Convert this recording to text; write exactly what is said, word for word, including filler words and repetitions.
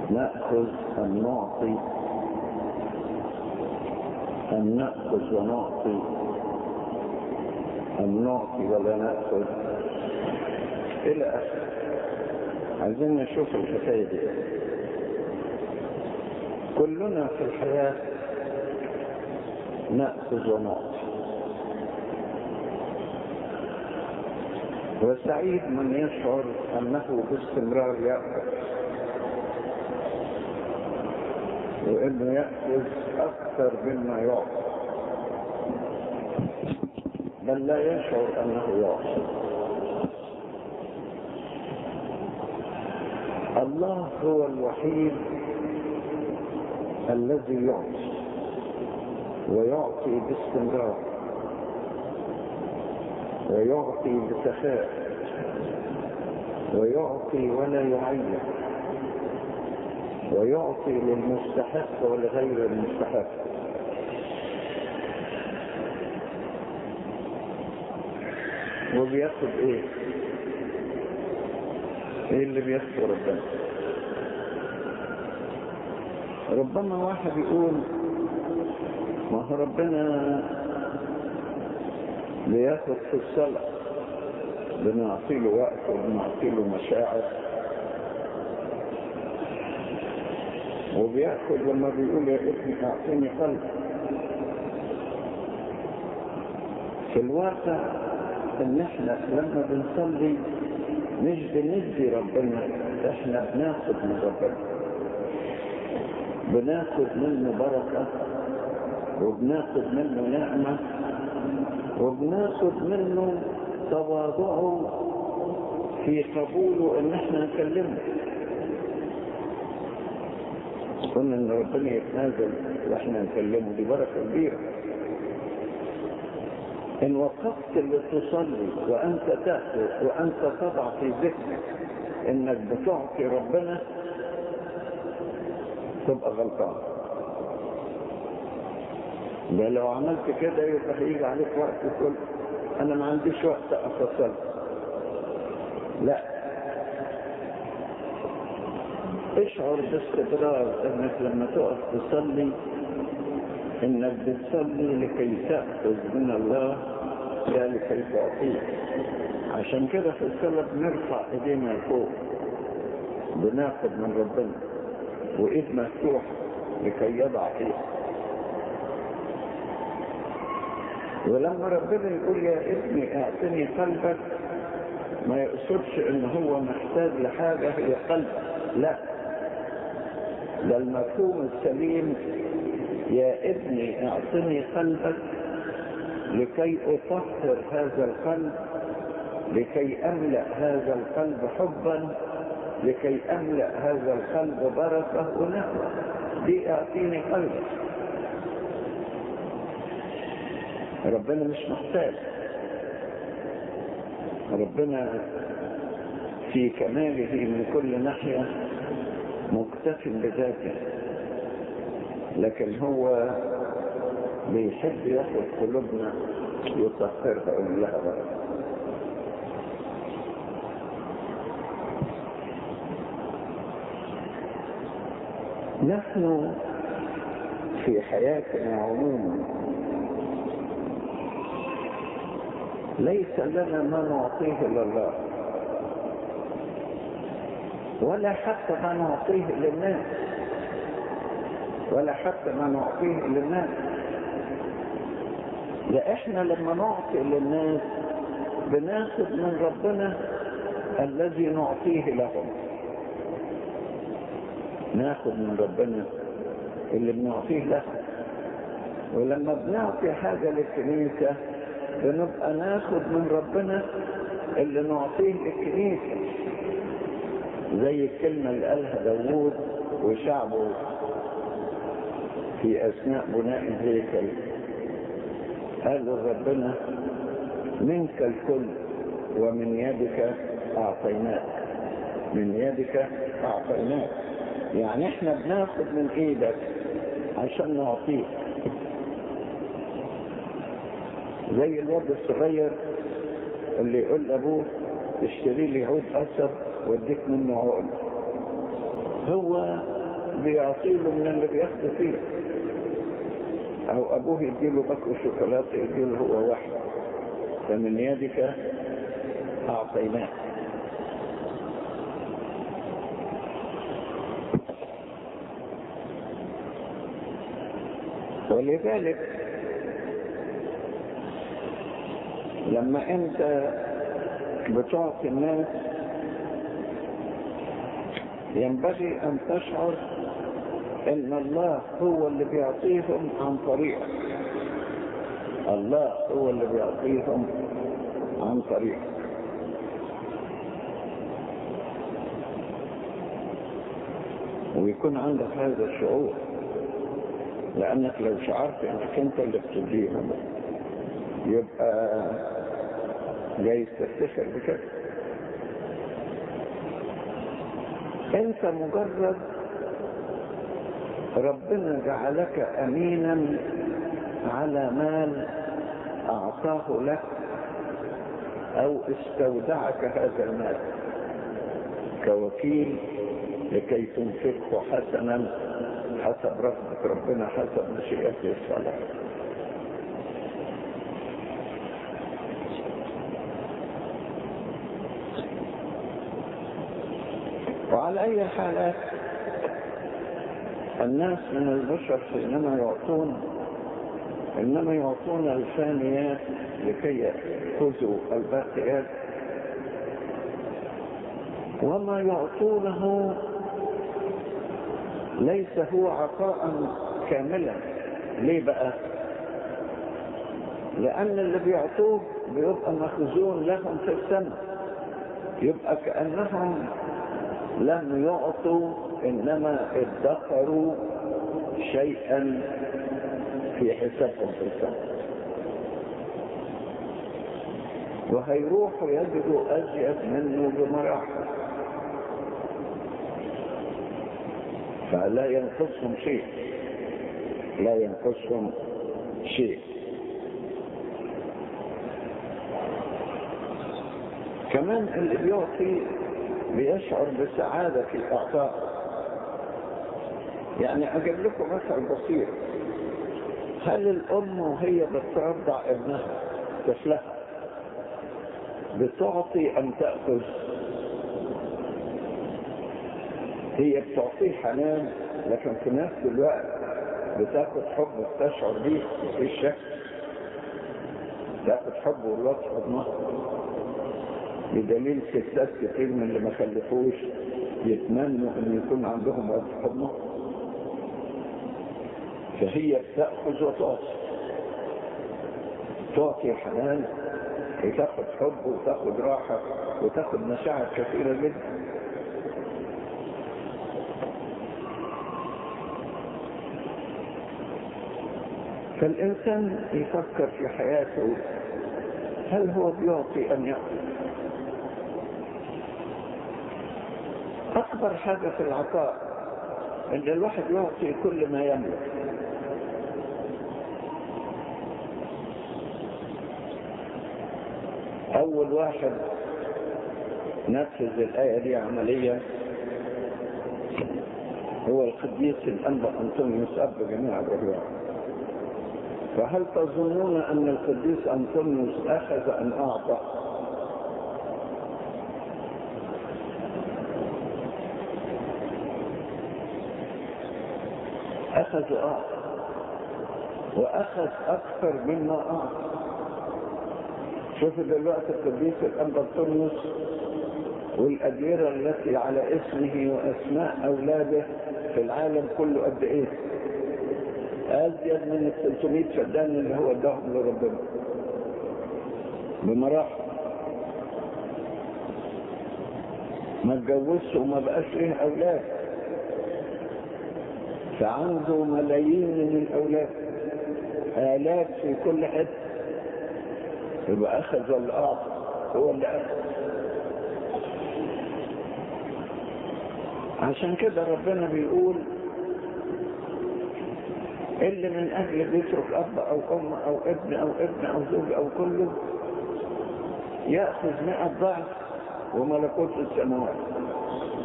نأخذ أم نعطي، أم نأخذ ونعطي، أم نعطي ولا نأخذ، إلى آخره. عايزين نشوف الحكاية دي. كلنا في الحياة نأخذ ونعطي، وسعيد من يشعر أنه باستمرار يأخذ، وإنه يأخذ أكثر مما يعطي، بل لا يشعر أنه يعطي. الله هو الوحيد الذي يعطي، ويعطي باستمرار، ويعطي بسخاء، ويعطي ولا يعين، ويعطي للمستحق ولغير المستحق. وبياخد ايه؟ ايه اللي بياخده ربنا؟ ربما واحد يقول ما هو ربنا بياخد في الصلاة، بنعطي له وقت وبنعطي له مشاعر، وبياخد لما بيقول يا ابني اعطيني قلبك. في الواقع ان احنا لما بنصلي مش بندي ربنا، احنا بناخد من ربنا، بناخد منه بركة، وبناخد منه نعمة، وبناخد منه تواضعه في قبوله ان احنا نكلمه. قلنا ان ربنا يتنازل واحنا نكلمه، دي بركة كبيرة. ان وقفت لتصلي وانت تأخذ وانت تضع في ذهنك انك بتعطي ربنا، تبقى غلطان. ده لو عملت كده يبقى هيجي عليك وقت تقول انا ما عنديش وقت اتصل. لا، اشعر باستمرار انك لما تقف تصلي انك بتصلي لكي تأخذ من الله لا لكي تعطيه. عشان كده في الصلاة بنرفع ايدينا لفوق، بناخد من ربنا، وايد مفتوحة لكي يضع فيها. ولما ربنا يقول يا ابني اعطني قلبك، ما يقصدش ان هو محتاج لحاجة هي قلبك، لا، ده المفهوم السليم يا ابني اعطني قلبك لكي اطهر هذا القلب، لكي املأ هذا القلب حبا، لكي املأ هذا القلب بركة ونعمة. دي اعطيني قلبك. ربنا مش محتاج، ربنا في كماله من كل ناحية مكتف بذاته، لكن هو بيحب ياخد قلوبنا يطهرها ولها بركة. نحن في حياتنا عموما ليس لنا ما نعطيه لله، ولا حتى ما نعطيه للناس، ولا حتى ما نعطيه للناس. لا، احنا لما نعطي للناس بناخد من ربنا الذي نعطيه لهم، ناخد من ربنا اللي بنعطيه لهم. ولما بنعطي حاجة للكنيسة بنبقى ناخد من ربنا اللي نعطيه للكنيسة، زي الكلمة اللي قالها داوود وشعبه في أثناء بناء الهيكل. قال ربنا منك الكل ومن يدك أعطيناك، من يدك أعطيناك. يعني احنا بناخد من ايدك عشان نعطيك. زي الواد الصغير اللي يقول لابوه اشتري لي عود قصب واديك منه عقل، هو بيعطيله من اللي بياخده فيه، او ابوه يديله باكو شوكولاته يديله هو واحد، فمن يدك اعطيناه. ولذلك لما انت بتعطي الناس ينبغي ان تشعر ان الله هو اللي بيعطيهم عن طريقك، الله هو اللي بيعطيهم عن طريقك. ويكون عندك هذا الشعور، لانك لو شعرت انك انت اللي بتديهم يبقى جايز تفتخر بكده. انت مجرد ربنا جعلك امينا على مال اعطاه لك او استودعك هذا المال كوكيل لكي تنفقه حسنا حسب رغبة ربنا حسب مشيئته الصالحة. وعلى اي حالات الناس من البشر حينما يعطون انما يعطون الفانيات لكي يأخذوا الباقيات، وما يعطونه ليس هو عطاء كاملا. ليه بقى؟ لان اللي بيعطوه بيبقى مخزون لهم في السماء، يبقى كأنهم لم يعطوا انما ادخروا شيئا في حسابهم في السماء، وهيروحوا يجدوا ازيد منه بمراحل، فلا ينقصهم شيء، لا ينقصهم شيء. كمان اللي بيعطي بيشعر بسعادة في الإعطاء. يعني أجيب لكم مثل بسيط. هل الأم وهي بترضع ابنها طفلها بتعطي أم تأخذ؟ هي بتعطيه حنان، لكن في نفس الوقت بتاخد حب وتشعر بيه في الشكل، تاخد حب والوقت حضنها، بدليل ستات كتير من اللي ما خلفوش يتمنوا ان يكون عندهم وقت حضنها. فهي بتأخذ وتعطي، تعطي حنان وتاخد حب وتاخد راحة وتاخد مشاعر كثيرة جدا. فالإنسان يفكر في حياته، هل هو بيعطي أم يأخذ؟ أكبر حاجة في العطاء إن الواحد يعطي كل ما يملك. أول واحد نفذ الآية دي عمليا هو القديس الأنبا أنطونيوس أب جميع الرهبان. فهل تظنون أن القديس أنطونيوس أخذ أن أعطى؟ أخذ أعطى، وأخذ أكثر مما أعطى. شوفوا دلوقتي القديس الأنبا أنطونيوس والأديرة التي على اسمه وأسماء أولاده في العالم كله قد إيه؟ أزيد من الثلاثمائة فدان اللي هو اداهم لربنا بمراحل. ما اتجوزش وما بقاش ليه أولاد، فعنده ملايين من الأولاد، آلاف في كل حتة. يبقى أخذ ولا أعطى؟ هو اللي أخذ. عشان كده ربنا بيقول اللي من أجل بيترك أب أو أم أو ابن أو ابن أو زوج أو كله يأخذ مئة ضعف وملكوت السماوات.